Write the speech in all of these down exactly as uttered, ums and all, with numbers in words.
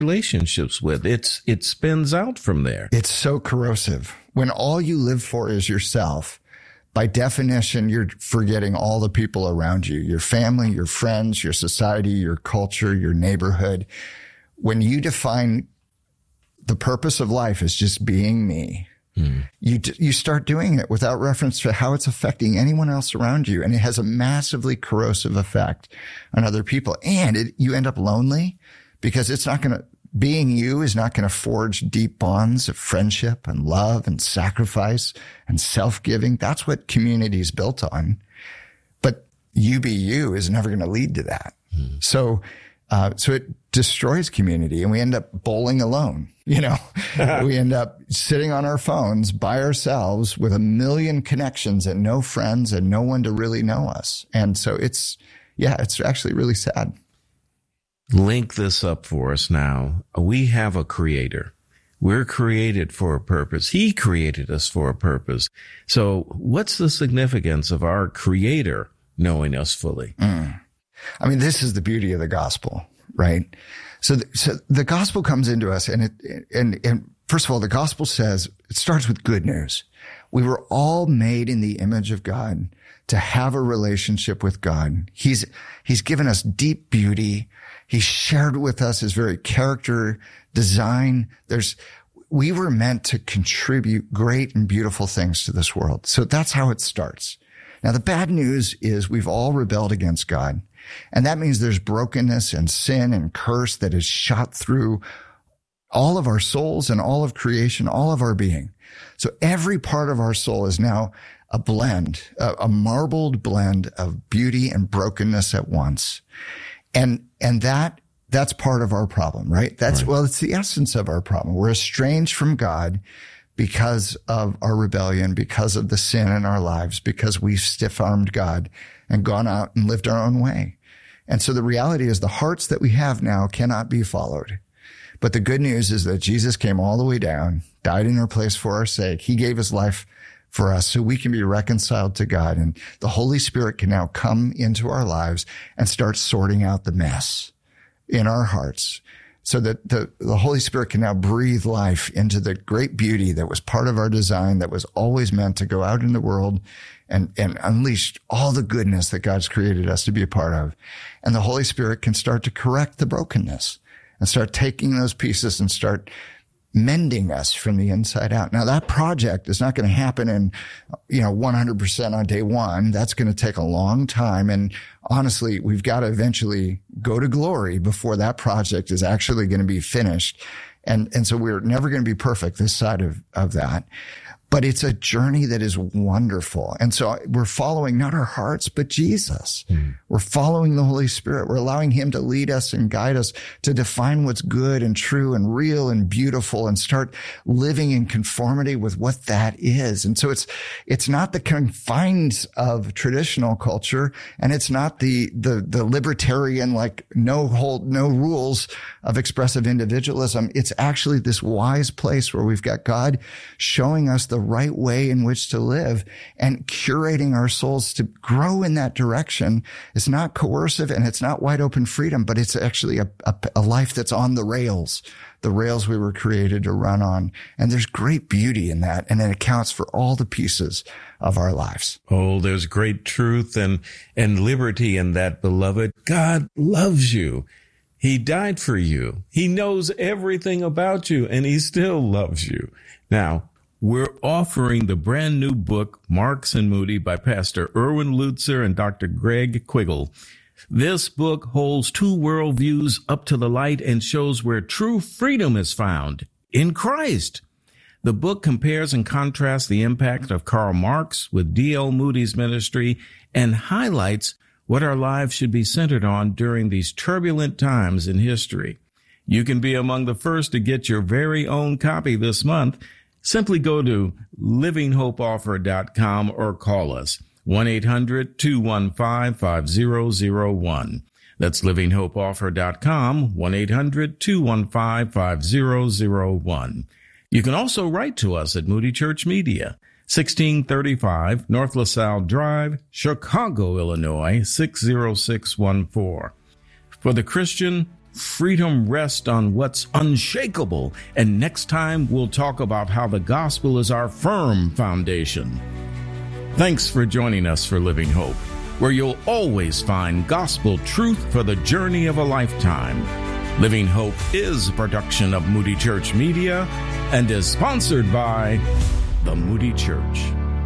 relationships with. It's it spins out from there. It's so corrosive. When all you live for is yourself, by definition, you're forgetting all the people around you, your family, your friends, your society, your culture, your neighborhood. When you define the purpose of life as just being me, mm. you you start doing it without reference to how it's affecting anyone else around you. And it has a massively corrosive effect on other people. And it, you end up lonely because it's not going to, being you is not going to forge deep bonds of friendship and love and sacrifice and self-giving. That's what community is built on. But you be you is never going to lead to that. Mm. So, uh, so it destroys community and we end up bowling alone. You know, we end up sitting on our phones by ourselves with a million connections and no friends and no one to really know us. And so it's, yeah, it's actually really sad. Link this up for us now. We have a creator. We're created for a purpose. He created us for a purpose. So what's the significance of our creator knowing us fully? Mm. I mean, this is the beauty of the gospel, right? So, th- so the gospel comes into us and it, and, and first of all, the gospel says it starts with good news. We were all made in the image of God to have a relationship with God. He's, he's given us deep beauty. He shared with us his very character, design. There's, we were meant to contribute great and beautiful things to this world. So that's how it starts. Now, the bad news is we've all rebelled against God. And that means there's brokenness and sin and curse that is shot through all of our souls and all of creation, all of our being. So every part of our soul is now a blend, a, a marbled blend of beauty and brokenness at once. And, and that, that's part of our problem, right? That's, right. Well, it's the essence of our problem. We're estranged from God because of our rebellion, because of the sin in our lives, because we've stiff-armed God and gone out and lived our own way. And so the reality is the hearts that we have now cannot be followed. But the good news is that Jesus came all the way down, died in our place for our sake. He gave his life for us so we can be reconciled to God. And the Holy Spirit can now come into our lives and start sorting out the mess in our hearts so that the, the Holy Spirit can now breathe life into the great beauty that was part of our design, that was always meant to go out in the world and, and unleash all the goodness that God's created us to be a part of. And the Holy Spirit can start to correct the brokenness and start taking those pieces and start mending us from the inside out. Now, that project is not going to happen in, you know, one hundred percent on day one. That's going to take a long time. And honestly, we've got to eventually go to glory before that project is actually going to be finished. And, and so we're never going to be perfect this side of, of that. But it's a journey that is wonderful. And so we're following not our hearts, but Jesus. Mm. We're following the Holy Spirit. We're allowing him to lead us and guide us to define what's good and true and real and beautiful and start living in conformity with what that is. And so it's, it's not the confines of traditional culture, and it's not the, the, the libertarian, like no hold, no rules of expressive individualism. It's actually this wise place where we've got God showing us the right way in which to live and curating our souls to grow in that direction. It's not coercive and it's not wide open freedom, but it's actually a, a, a life that's on the rails, the rails we were created to run on. And there's great beauty in that. And it accounts for all the pieces of our lives. Oh, there's great truth and, and liberty in that, beloved. God loves you. He died for you. He knows everything about you, and he still loves you. Now, we're offering the brand new book, Marks and Moody, by Pastor Erwin Lutzer and Doctor Greg Quiggle. This book holds two worldviews up to the light and shows where true freedom is found in Christ. The book compares and contrasts the impact of Karl Marx with D L Moody's ministry and highlights what our lives should be centered on during these turbulent times in history. You can be among the first to get your very own copy this month. Simply go to living hope offer dot com or call us one eight hundred two one five five zero zero one. That's living hope offer dot com, one eight hundred two one five five zero zero one. You can also write to us at Moody Church Media, sixteen thirty-five North LaSalle Drive, Chicago, Illinois, six zero six one four. For the Christian, freedom rests on what's unshakable. And next time, we'll talk about how the gospel is our firm foundation. Thanks for joining us for Living Hope, where you'll always find gospel truth for the journey of a lifetime. Living Hope is a production of Moody Church Media and is sponsored by the Moody Church.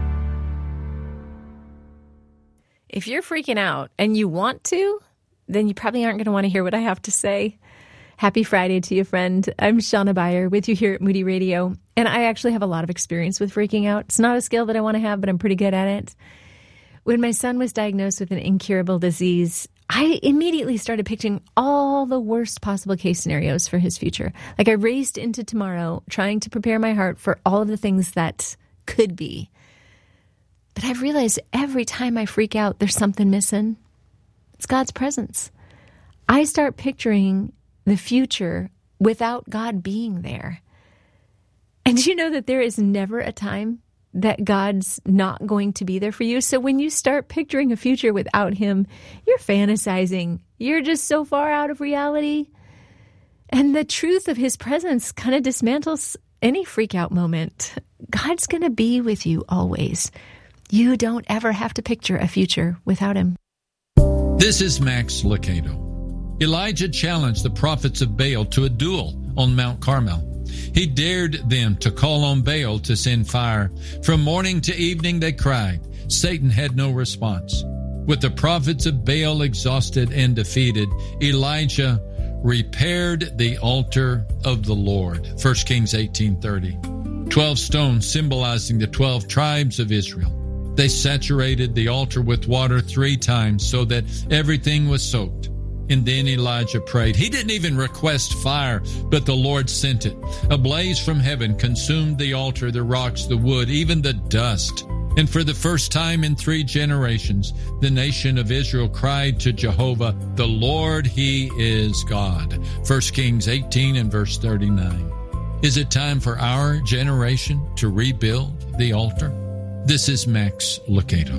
If you're freaking out and you want to, then you probably aren't going to want to hear what I have to say. Happy Friday to you, friend. I'm Shauna Beyer with you here at Moody Radio, and I actually have a lot of experience with freaking out. It's not a skill that I want to have, but I'm pretty good at it. When my son was diagnosed with an incurable disease, I immediately started picturing all the worst possible case scenarios for his future. Like I raced into tomorrow, trying to prepare my heart for all of the things that could be. But I've realized every time I freak out, there's something missing. It's God's presence. I start picturing the future without God being there. And you know that there is never a time that God's not going to be there for you. So when you start picturing a future without Him, you're fantasizing. You're just so far out of reality. And the truth of His presence kind of dismantles any freak out moment. God's going to be with you always. You don't ever have to picture a future without Him. This is Max Lucado. Elijah challenged the prophets of Baal to a duel on Mount Carmel. He dared them to call on Baal to send fire. From morning to evening they cried. Satan had no response. With the prophets of Baal exhausted and defeated, Elijah repaired the altar of the Lord. First Kings eighteen thirty. Twelve stones symbolizing the twelve tribes of Israel. They saturated the altar with water three times so that everything was soaked. And then Elijah prayed. He didn't even request fire, but the Lord sent it. A blaze from heaven consumed the altar, the rocks, the wood, even the dust. And for the first time in three generations, the nation of Israel cried to Jehovah, "The Lord, He is God." First Kings eighteen and verse thirty-nine. Is it time for our generation to rebuild the altar? This is Max Lucado.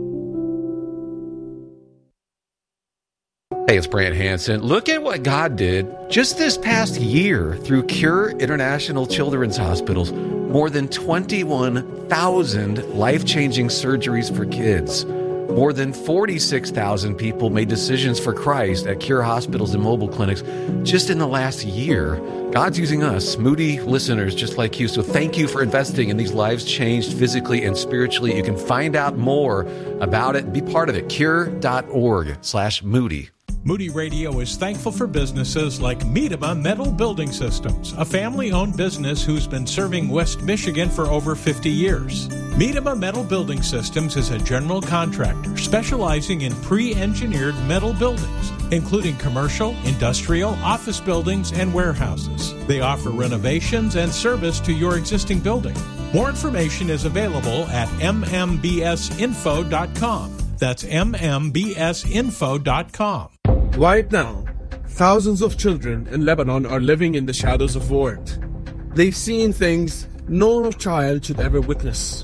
Hey, it's Brant Hansen. Look at what God did just this past year through Cure International Children's Hospitals. More than twenty-one thousand life-changing surgeries for kids. More than forty-six thousand people made decisions for Christ at Cure hospitals and mobile clinics just in the last year. God's using us, Moody listeners just like you. So thank you for investing in these lives changed physically and spiritually. You can find out more about it. Be part of it. Cure.org slash Moody. Moody Radio is thankful for businesses like Miedema Metal Building Systems, a family-owned business who's been serving West Michigan for over fifty years. Miedema Metal Building Systems is a general contractor specializing in pre-engineered metal buildings, including commercial, industrial, office buildings, and warehouses. They offer renovations and service to your existing building. More information is available at m m b s info dot com. That's m m b s info dot com. Right now, thousands of children in Lebanon are living in the shadows of war. They've seen things no child should ever witness.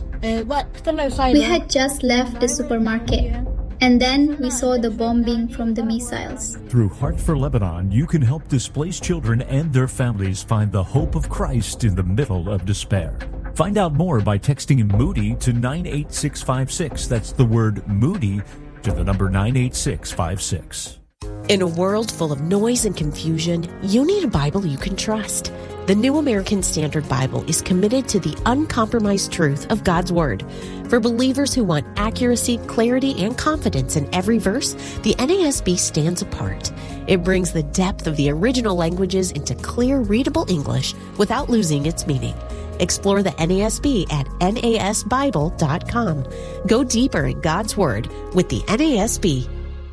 We had just left the supermarket, and then we saw the bombing from the missiles. Through Heart for Lebanon, you can help displaced children and their families find the hope of Christ in the middle of despair. Find out more by texting Moody to nine eight six five six. That's the word Moody to the number nine eight six five six. In a world full of noise and confusion, you need a Bible you can trust. The New American Standard Bible is committed to the uncompromised truth of God's Word. For believers who want accuracy, clarity, and confidence in every verse, the N A S B stands apart. It brings the depth of the original languages into clear, readable English without losing its meaning. Explore the N A S B at N A S Bible dot com. Go deeper in God's Word with the N A S B.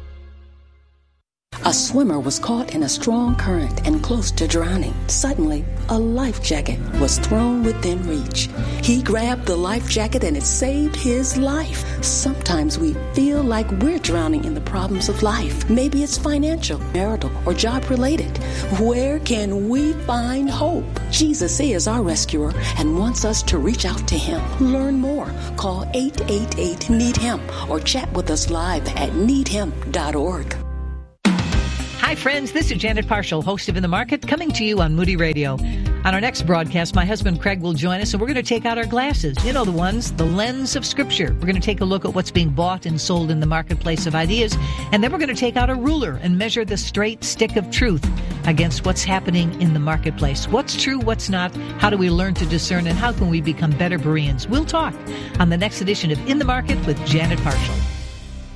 A swimmer was caught in a strong current and close to drowning. Suddenly, a life jacket was thrown within reach. He grabbed the life jacket and it saved his life. Sometimes we feel like we're drowning in the problems of life. Maybe it's financial, marital, or job-related. Where can we find hope? Jesus is our rescuer and wants us to reach out to Him. Learn more. Call eight eight eight, need him or chat with us live at need him dot org. Hi, Hi, friends. This is Janet Parshall, host of In the Market, coming to you on Moody Radio. On our next broadcast, my husband Craig will join us, and we're going to take out our glasses. You know the ones, the lens of Scripture. We're going to take a look at what's being bought and sold in the marketplace of ideas, and then we're going to take out a ruler and measure the straight stick of truth against what's happening in the marketplace. What's true, what's not, how do we learn to discern, and how can we become better Bereans? We'll talk on the next edition of In the Market with Janet Parshall.